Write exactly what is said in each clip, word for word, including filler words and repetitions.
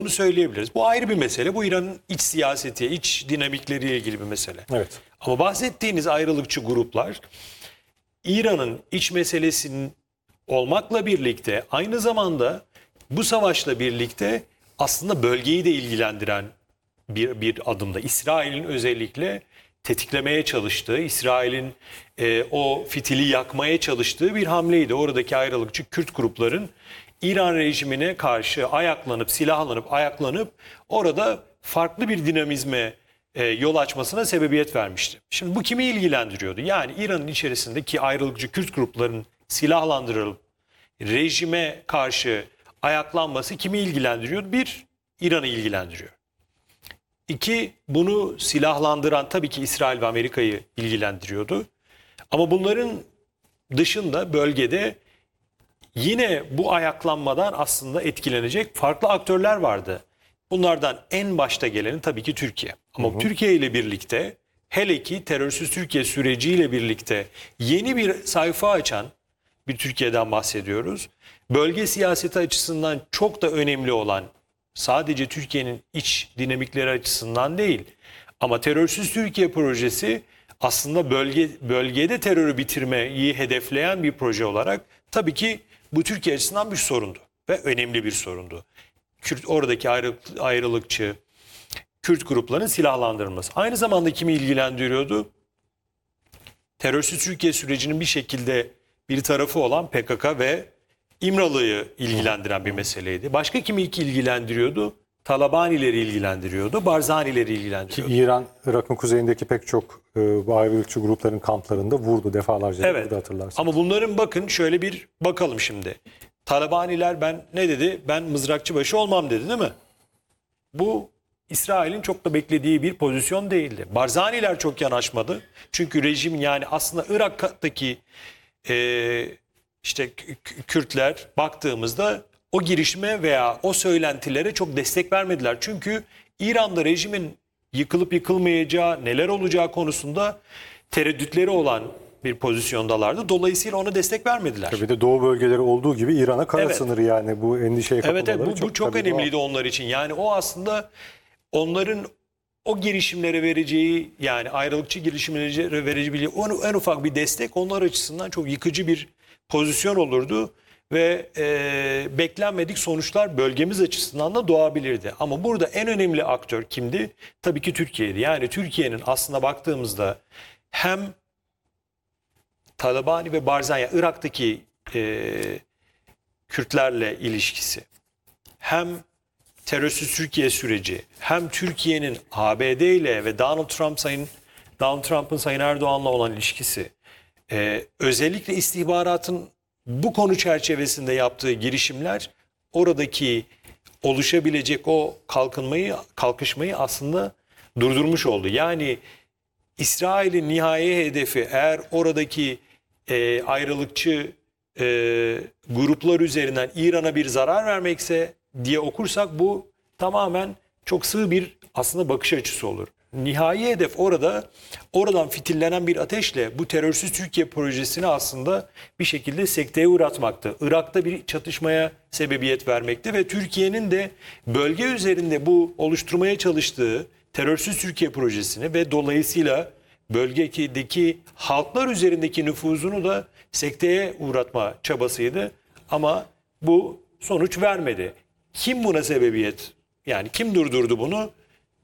Bunu söyleyebiliriz. Bu ayrı bir mesele. Bu İran'ın iç siyaseti, iç dinamikleriyle ilgili bir mesele. Evet. Ama bahsettiğiniz ayrılıkçı gruplar İran'ın iç meselesinin olmakla birlikte aynı zamanda bu savaşla birlikte aslında bölgeyi de ilgilendiren bir, bir adımda. İsrail'in özellikle tetiklemeye çalıştığı, İsrail'in e, o fitili yakmaya çalıştığı bir hamleydi. Oradaki ayrılıkçı Kürt grupların İran rejimine karşı ayaklanıp, silahlanıp, ayaklanıp orada farklı bir dinamizme e, yol açmasına sebebiyet vermişti. Şimdi bu kimi ilgilendiriyordu? Yani İran'ın içerisindeki ayrılıkçı Kürt grupların silahlandırılıp rejime karşı ayaklanması kimi ilgilendiriyor? Bir, İran'ı ilgilendiriyor. İki, bunu silahlandıran tabii ki İsrail ve Amerika'yı ilgilendiriyordu. Ama bunların dışında bölgede yine bu ayaklanmadan aslında etkilenecek farklı aktörler vardı. Bunlardan en başta geleni tabii ki Türkiye. Ama hı hı. Türkiye ile birlikte, hele ki terörsüz Türkiye süreciyle birlikte yeni bir sayfa açan bir Türkiye'den bahsediyoruz. Bölge siyaseti açısından çok da önemli olan, sadece Türkiye'nin iç dinamikleri açısından değil, ama terörsüz Türkiye projesi aslında bölge bölgede terörü bitirmeyi hedefleyen bir proje olarak tabii ki bu Türkiye açısından bir sorundu ve önemli bir sorundu. Kürt, oradaki ayrı, ayrılıkçı Kürt gruplarının silahlandırılması. Aynı zamanda kimi ilgilendiriyordu? Terörsüz Türkiye sürecinin bir şekilde bir tarafı olan P K K ve İmralı'yı ilgilendiren bir meseleydi. Başka kimi ilgilendiriyordu? Talabanileri ilgilendiriyordu, Barzanileri ilgilendiriyordu. Ki İran, Irak'ın kuzeyindeki pek çok e, bu ayrılıkçı grupların kamplarında vurdu defalarca. Evet. Burada hatırlarsınız. Ama bunların bakın şöyle bir bakalım şimdi. Talabaniler ben ne dedi? Ben mızrakçı başı olmam dedi, değil mi? Bu İsrail'in çok da beklediği bir pozisyon değildi. Barzaniler çok yanaşmadı. Çünkü rejim, yani aslında Irak'taki e, işte Kürtler baktığımızda o girişime veya o söylentilere çok destek vermediler. Çünkü İran'da rejimin yıkılıp yıkılmayacağı, neler olacağı konusunda tereddütleri olan bir pozisyondalardı. Dolayısıyla ona destek vermediler. Tabii de Doğu bölgeleri olduğu gibi İran'a kara Evet. sınırı, yani bu endişeye kapılmaları Evet, evet, bu çok, bu çok önemliydi doğal. Onlar için. Yani o aslında onların o girişimlere vereceği, yani ayrılıkçı girişimlere vereceği en ufak bir destek onlar açısından çok yıkıcı bir pozisyon olurdu. Ve e, beklenmedik sonuçlar bölgemiz açısından da doğabilirdi. Ama burada en önemli aktör kimdi? Tabii ki Türkiye'ydi. Yani Türkiye'nin aslında baktığımızda hem Talabani ve Barzani, Irak'taki e, Kürtlerle ilişkisi, hem terörsüz Türkiye süreci, hem Türkiye'nin A B D ile ve Donald Trump sayın Donald Trump'ın Sayın Erdoğan'la olan ilişkisi, e, özellikle istihbaratın bu konu çerçevesinde yaptığı girişimler oradaki oluşabilecek o kalkınmayı, kalkışmayı aslında durdurmuş oldu. Yani İsrail'in nihai hedefi eğer oradaki e, ayrılıkçı e, gruplar üzerinden İran'a bir zarar vermekse diye okursak bu tamamen çok sığ bir aslında bakış açısı olur. Nihai hedef orada, oradan fitillenen bir ateşle bu terörsüz Türkiye projesini aslında bir şekilde sekteye uğratmaktı. Irak'ta bir çatışmaya sebebiyet vermekti ve Türkiye'nin de bölge üzerinde bu oluşturmaya çalıştığı terörsüz Türkiye projesini ve dolayısıyla bölgedeki halklar üzerindeki nüfuzunu da sekteye uğratma çabasıydı. Ama bu sonuç vermedi. Kim buna sebebiyet, yani kim durdurdu bunu?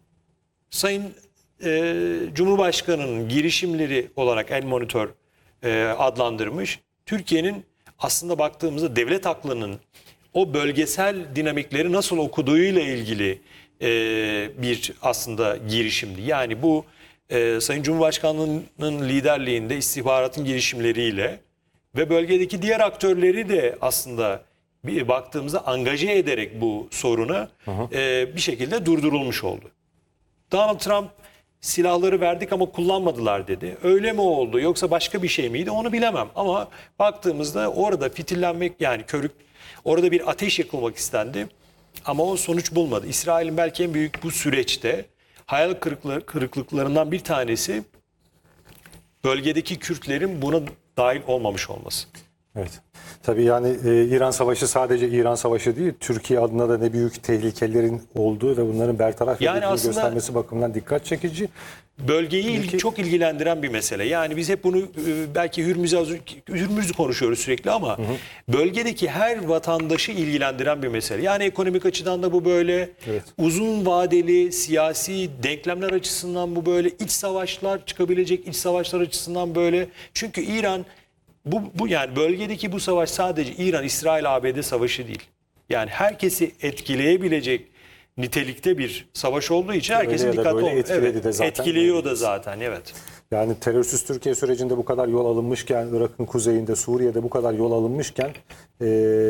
Sayın e, Cumhurbaşkanı'nın girişimleri olarak El Monitor e, adlandırmış. Türkiye'nin aslında baktığımızda devlet aklının o bölgesel dinamikleri nasıl okuduğuyla ilgili e, bir aslında girişimdi. Yani bu e, Sayın Cumhurbaşkanı'nın liderliğinde istihbaratın girişimleriyle ve bölgedeki diğer aktörleri de aslında bir baktığımızda angaje ederek bu soruna e, bir şekilde durdurulmuş oldu. Donald Trump silahları verdik ama kullanmadılar dedi. Öyle mi oldu yoksa başka bir şey miydi onu bilemem. Ama baktığımızda orada fitillenmek, yani körük, orada bir ateş yakılmak istendi. Ama o sonuç bulmadı. İsrail'in belki en büyük bu süreçte hayal kırıklıklarından bir tanesi bölgedeki Kürtlerin buna dahil olmamış olması. Evet. Tabii yani e, İran Savaşı sadece İran Savaşı değil, Türkiye adına da ne büyük tehlikelerin olduğu ve bunların bertaraf Yani edildiğini aslında göstermesi bakımından dikkat çekici. bölgeyi il- Ülke- çok ilgilendiren bir mesele. Yani biz hep bunu e, belki Hürmüz'ü az- Hürmüz'ü konuşuyoruz sürekli ama bölgedeki her vatandaşı ilgilendiren bir mesele. Yani ekonomik açıdan da bu böyle. Evet. Uzun vadeli siyasi denklemler açısından bu böyle. İç savaşlar çıkabilecek iç savaşlar açısından böyle. Çünkü İran bu, bu yani bölgedeki bu savaş sadece İran, İsrail, A B D savaşı değil. Yani herkesi etkileyebilecek nitelikte bir savaş olduğu için herkesin ya da dikkatli böyle olması. etkiledi Evet, de zaten. etkiliyor da zaten, evet. Yani terörsüz Türkiye sürecinde bu kadar yol alınmışken, Irak'ın kuzeyinde, Suriye'de bu kadar yol alınmışken e,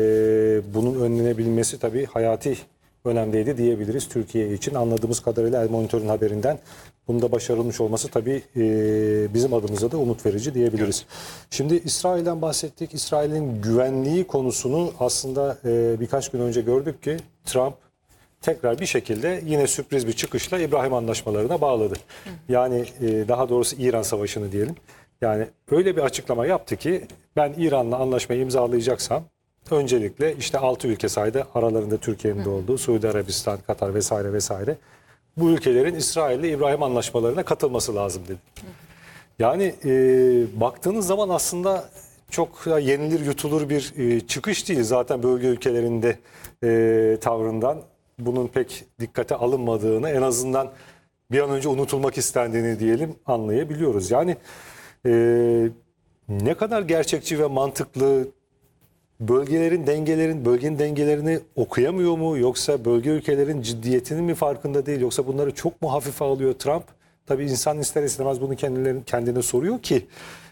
bunun önlenebilmesi tabii hayati önemdeydi diyebiliriz Türkiye için. Anladığımız kadarıyla El Monitor'un haberinden bunda başarılmış olması tabii e, bizim adımıza da umut verici diyebiliriz. Şimdi İsrail'den bahsettik. İsrail'in güvenliği konusunu aslında e, birkaç gün önce gördük ki Trump tekrar bir şekilde yine sürpriz bir çıkışla İbrahim Anlaşmalarına bağladı. Yani e, daha doğrusu İran Savaşı'nı diyelim. Yani öyle bir açıklama yaptı ki ben İran'la anlaşmayı imzalayacaksam öncelikle işte altı ülke saydı, aralarında Türkiye'nin de olduğu Suudi Arabistan, Katar vesaire vesaire. Bu ülkelerin İsrail'le İbrahim Anlaşmalarına katılması lazım dedi. Yani e, baktığınız zaman aslında çok yenilir yutulur bir e, çıkış değil. Zaten bölge ülkelerinde e, tavrından bunun pek dikkate alınmadığını, en azından bir an önce unutulmak istendiğini diyelim anlayabiliyoruz. Yani e, ne kadar gerçekçi ve mantıklı, bölgelerin dengelerin bölgenin dengelerini okuyamıyor mu, yoksa bölge ülkelerin ciddiyetinin mi farkında değil, yoksa bunları çok mu hafife alıyor Trump? Tabii insan ister istemez bunu kendilerine, kendine soruyor ki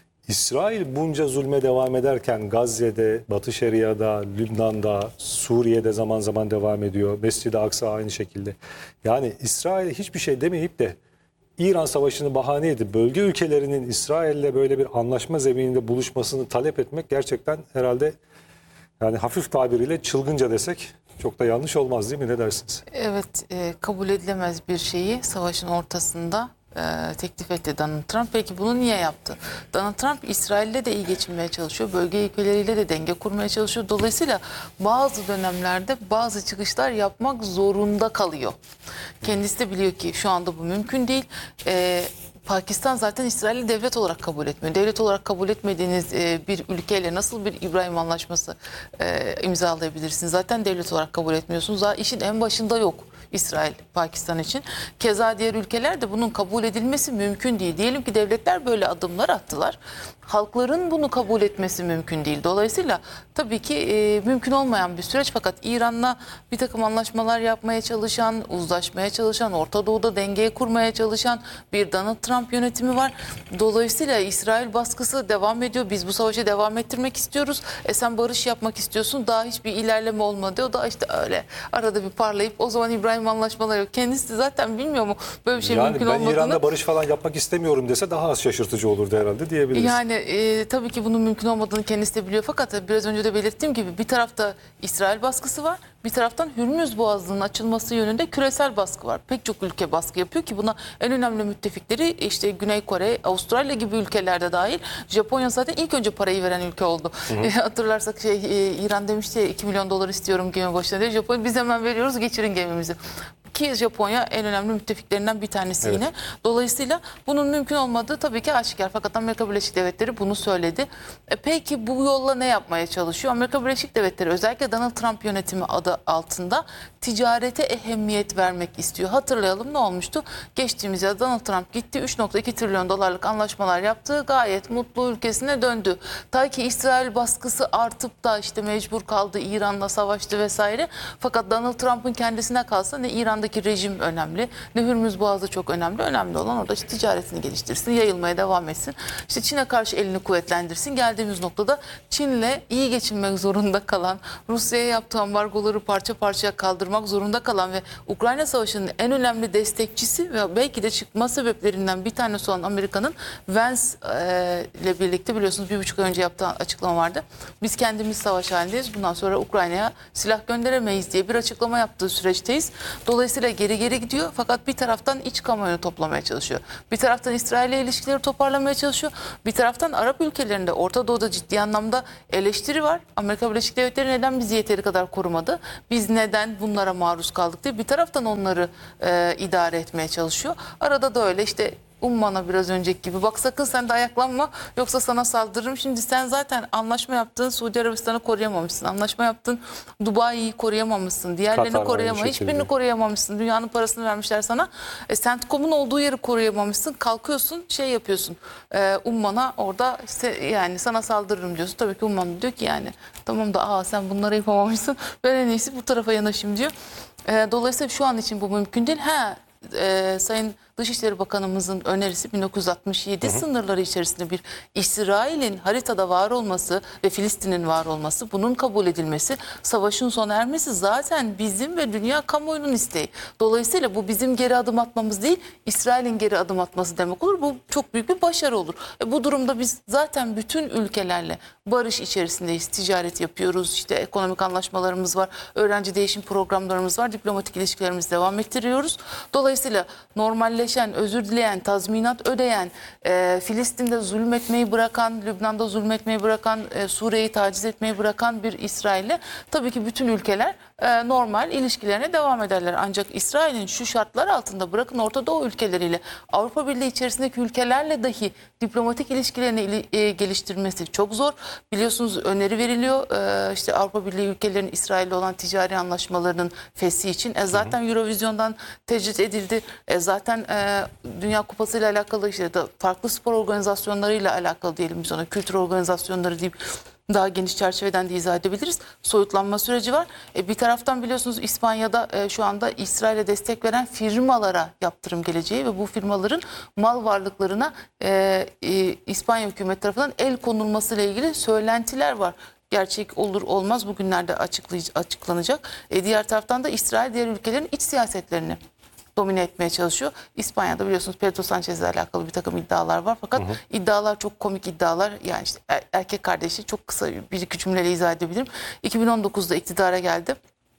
İsrail bunca zulme devam ederken Gazze'de, Batı Şeria'da, Lübnan'da, Suriye'de zaman zaman devam ediyor. Mescid-i Aksa aynı şekilde. Yani İsrail hiçbir şey demeyip de İran Savaşı'nı bahane edip bölge ülkelerinin İsrail'le böyle bir anlaşma zemininde buluşmasını talep etmek gerçekten herhalde, yani hafif tabiriyle çılgınca desek çok da yanlış olmaz değil mi? Ne dersiniz? Evet, e, kabul edilemez bir şeyi savaşın ortasında e, teklif etti Donald Trump. Peki bunu niye yaptı? Donald Trump İsrail'le de iyi geçinmeye çalışıyor. Bölge ülkeleriyle de denge kurmaya çalışıyor. Dolayısıyla bazı dönemlerde bazı çıkışlar yapmak zorunda kalıyor. Kendisi de biliyor ki şu anda bu mümkün değil. E, Pakistan zaten İsrail'i devlet olarak kabul etmiyor. Devlet olarak kabul etmediğiniz e, bir ülkeyle nasıl bir İbrahim Anlaşması e, imzalayabilirsiniz? Zaten devlet olarak kabul etmiyorsunuz. Daha işin en başında yok İsrail, Pakistan için. Keza diğer ülkeler de bunun kabul edilmesi mümkün değil. Diyelim ki devletler böyle adımlar attılar. Halkların bunu kabul etmesi mümkün değil. Dolayısıyla tabii ki e, mümkün olmayan bir süreç, fakat İran'la bir takım anlaşmalar yapmaya çalışan, uzlaşmaya çalışan, Orta Doğu'da dengeyi kurmaya çalışan bir Donald Trump yönetimi var. Dolayısıyla İsrail baskısı devam ediyor. Biz bu savaşı devam ettirmek istiyoruz. E sen barış yapmak istiyorsun. Daha hiçbir ilerleme olmadı. O da işte öyle arada bir parlayıp o zaman İbrahim Anlaşmaları yok. Kendisi zaten bilmiyor mu böyle bir şey Yani mümkün ben olmadığını? İran'da barış falan yapmak istemiyorum dese daha az şaşırtıcı olurdu herhalde diyebiliriz. Yani e, tabii ki bunun mümkün olmadığını kendisi de biliyor, fakat biraz önce de belirttiğim gibi bir tarafta İsrail baskısı var, bir taraftan Hürmüz Boğazı'nın açılması yönünde küresel baskı var. Pek çok ülke baskı yapıyor ki buna en önemli müttefikleri işte Güney Kore, Avustralya gibi ülkelerde dahil. Japonya zaten ilk önce parayı veren ülke oldu. E, hatırlarsak şey e, İran demişti ya iki milyon dolar istiyorum gemi başına diye. Japonya biz hemen veriyoruz, geçirin gemimizi. Ki Japonya en önemli müttefiklerinden bir tanesi Evet. yine. Dolayısıyla bunun mümkün olmadığı tabii ki aşikar. Fakat Amerika Birleşik Devletleri bunu söyledi. E peki bu yolla ne yapmaya çalışıyor? Amerika Birleşik Devletleri özellikle Donald Trump yönetimi adı altında ticarete ehemmiyet vermek istiyor. Hatırlayalım ne olmuştu? Geçtiğimiz yıl Donald Trump gitti, üç nokta iki trilyon dolarlık anlaşmalar yaptı. Gayet mutlu ülkesine döndü. Ta ki İsrail baskısı artıp da işte mecbur kaldı, İran'la savaştı vesaire. Fakat Donald Trump'ın kendisine kalsa ne İran'daki rejim önemli, ne Hürmüz Boğazı çok önemli. Önemli olan orada işte ticaretini geliştirsin, yayılmaya devam etsin. İşte Çin'e karşı elini kuvvetlendirsin. Geldiğimiz noktada Çin'le iyi geçinmek zorunda kalan, Rusya'ya yaptığı ambargoları parça parça kaldırmak zorunda kalan ve Ukrayna Savaşı'nın en önemli destekçisi ve belki de çıkma sebeplerinden bir tanesi olan Amerika'nın Vance e, ile birlikte biliyorsunuz bir buçuk ay önce yaptığı açıklama vardı. Biz kendimiz savaş halindeyiz. Bundan sonra Ukrayna'ya silah gönderemeyiz diye bir açıklama yaptığı süreçteyiz. Dolayısıyla Dolayısıyla geri geri gidiyor fakat bir taraftan iç kamuoyunu toplamaya çalışıyor. Bir taraftan İsrail ile ilişkileri toparlamaya çalışıyor. Bir taraftan Arap ülkelerinde Orta Doğu'da ciddi anlamda eleştiri var. Amerika Birleşik Devletleri neden bizi yeteri kadar korumadı? Biz neden bunlara maruz kaldık diye bir taraftan onları e, idare etmeye çalışıyor. Arada da öyle işte Umman'a biraz önceki gibi bak sakın sen de ayaklanma yoksa sana saldırırım. Şimdi sen zaten anlaşma yaptın Suudi Arabistan'ı koruyamamışsın. Anlaşma yaptın Dubai'yi koruyamamışsın. Diğerlerini Katar koruyamamışsın. Hiçbirini koruyamamışsın. Dünyanın parasını vermişler sana. E, Centcom'un olduğu yeri koruyamamışsın. Kalkıyorsun şey yapıyorsun. E, Umman'a orada işte, yani sana saldırırım diyorsun. Tabii ki Umman diyor ki yani tamam da aa sen bunları yapamamışsın. Ben en iyisi bu tarafa yanaşayım diyor. E, dolayısıyla şu an için bu mümkün değil. Ha e, Sayın Dışişleri Bakanımızın önerisi bin dokuz yüz altmış yedi hı hı. sınırları içerisinde bir İsrail'in haritada var olması ve Filistin'in var olması, bunun kabul edilmesi, savaşın sona ermesi zaten bizim ve dünya kamuoyunun isteği. Dolayısıyla bu bizim geri adım atmamız değil, İsrail'in geri adım atması demek olur. Bu çok büyük bir başarı olur. E bu durumda biz zaten bütün ülkelerle barış içerisindeyiz, ticaret yapıyoruz, işte ekonomik anlaşmalarımız var, öğrenci değişim programlarımız var, diplomatik ilişkilerimizi devam ettiriyoruz. Dolayısıyla normalleşen, özür dileyen, tazminat ödeyen, e, Filistin'de zulmetmeyi bırakan, Lübnan'da zulmetmeyi bırakan, e, Suriye'yi taciz etmeyi bırakan bir İsrail'le tabii ki bütün ülkeler e, normal ilişkilerine devam ederler. Ancak İsrail'in şu şartlar altında bırakın Orta Doğu ülkeleriyle, Avrupa Birliği içerisindeki ülkelerle dahi diplomatik ilişkilerini ili, e, geliştirmesi çok zor. Biliyorsunuz öneri veriliyor e, işte Avrupa Birliği ülkelerinin İsrail'le olan ticari anlaşmalarının feshi için. E, zaten hı hı. Eurovizyon'dan tecrit edildi. E, zaten e, Dünya Kupası ile alakalı işte de farklı spor organizasyonlarıyla alakalı diyelim biz ona kültür organizasyonları deyip daha geniş çerçeveden de izah edebiliriz. Soyutlanma süreci var. E, bir taraftan biliyorsunuz İspanya'da e, şu anda İsrail'e destek veren firmalara yaptırım geleceği ve bu firmaların mal varlıklarına e, e, İspanya hükümeti tarafından el konulması ile ilgili söylentiler var. Gerçek olur olmaz bugünlerde açıklanacak. E, diğer taraftan da İsrail diğer ülkelerin iç siyasetlerini domine etmeye çalışıyor. İspanya'da biliyorsunuz Pedro Sánchez ile alakalı bir takım iddialar var. Fakat hı hı. iddialar çok komik iddialar. Yani işte erkek kardeşi çok kısa bir iki cümleyle izah edebilirim. iki bin on dokuzda iktidara geldi.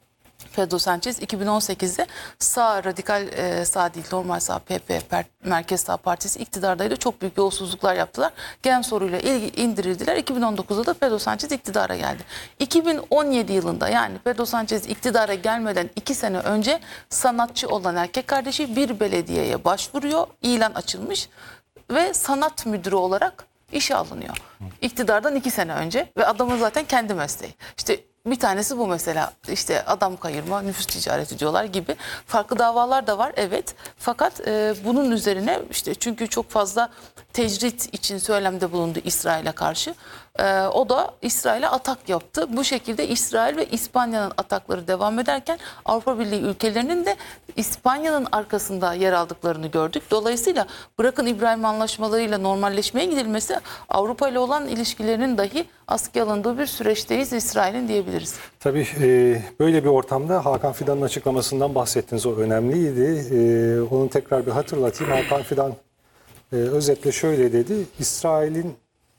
Pedro Sánchez iki bin on sekizde sağ radikal e, sağ değil normal sağ P P Merkez Sağ Partisi iktidardaydı. Çok büyük yolsuzluklar yaptılar. Gen soruyla ilgi indirildiler. iki bin on dokuzda da Pedro Sánchez iktidara geldi. iki bin on yedi yılında yani Pedro Sánchez iktidara gelmeden iki sene önce sanatçı olan erkek kardeşi bir belediyeye başvuruyor. İlan açılmış ve sanat müdürü olarak işe alınıyor. İktidardan iki sene önce ve adamın zaten kendi mesleği. İşte bir tanesi bu mesela işte adam kayırma, nüfus ticareti diyorlar gibi farklı davalar da var evet. Fakat e, bunun üzerine işte çünkü çok fazla tecrit için söylemde bulundu İsrail'e karşı. E, o da İsrail'e atak yaptı. Bu şekilde İsrail ve İspanya'nın atakları devam ederken Avrupa Birliği ülkelerinin de İspanya'nın arkasında yer aldıklarını gördük. Dolayısıyla bırakın İbrahim anlaşmalarıyla normalleşmeye gidilmesi Avrupa ile olan ilişkilerinin dahi askıya alındığı bir süreçteyiz İsrail'in diyebiliriz. Tabii e, böyle bir ortamda Hakan Fidan'ın açıklamasından bahsettiniz. O önemliydi. E, onu tekrar bir hatırlatayım. Hakan Fidan e, özetle şöyle dedi. İsrail'in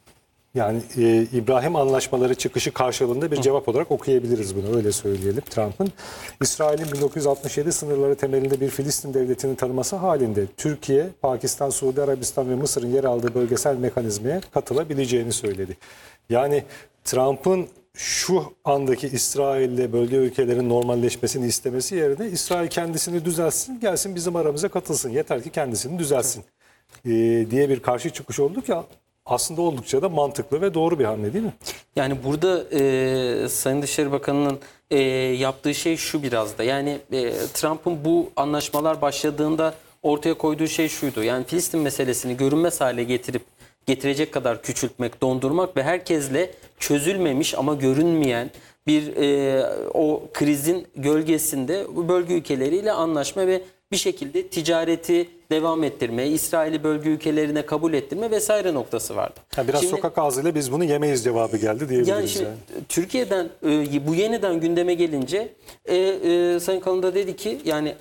yani e, İbrahim anlaşmaları çıkışı karşılığında bir cevap olarak okuyabiliriz bunu. Öyle söyleyelim Trump'ın. İsrail'in bin dokuz yüz altmış yedi sınırları temelinde bir Filistin devletini tanıması halinde Türkiye, Pakistan, Suudi Arabistan ve Mısır'ın yer aldığı bölgesel mekanizmaya katılabileceğini söyledi. Yani Trump'ın şu andaki İsrail'le bölge ülkelerin normalleşmesini istemesi yerine İsrail kendisini düzelsin, gelsin bizim aramıza katılsın. Yeter ki kendisini düzelsin ee, diye bir karşı çıkış oldu ki aslında oldukça da mantıklı ve doğru bir hamle değil mi? Yani burada e, Sayın Dışişleri Bakanı'nın e, yaptığı şey şu biraz da. Yani e, Trump'ın bu anlaşmalar başladığında ortaya koyduğu şey şuydu. Yani Filistin meselesini görünmez hale getirip getirecek kadar küçültmek, dondurmak ve herkesle çözülmemiş ama görünmeyen bir e, o krizin gölgesinde bu bölge ülkeleriyle anlaşma ve bir şekilde ticareti devam ettirme, İsrail'i bölge ülkelerine kabul ettirme vesaire noktası vardı. Yani biraz şimdi, sokak ağzıyla biz bunu yemeyiz cevabı geldi diyebiliriz. Yani, şimdi, yani. Türkiye'den e, bu yeniden gündeme gelince e, e, Sayın Kalın da dedi ki yani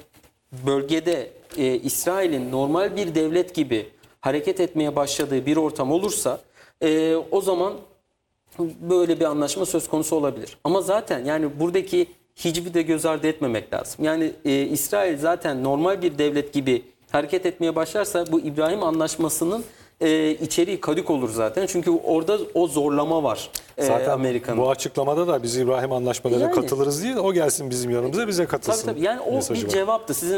bölgede e, İsrail'in normal bir devlet gibi hareket etmeye başladığı bir ortam olursa e, o zaman böyle bir anlaşma söz konusu olabilir. Ama zaten yani buradaki hiçbir de göz ardı etmemek lazım. Yani e, İsrail zaten normal bir devlet gibi hareket etmeye başlarsa bu İbrahim Anlaşması'nın e, içeriği kadük olur zaten. Çünkü orada o zorlama var e, Zaten Amerika'nın. bu açıklamada da biz İbrahim Anlaşmalarına Yani. katılırız değil, o gelsin bizim yanımıza bize katılsın. Tabii tabii. Yani o mesajı bir var. cevaptı. Sizin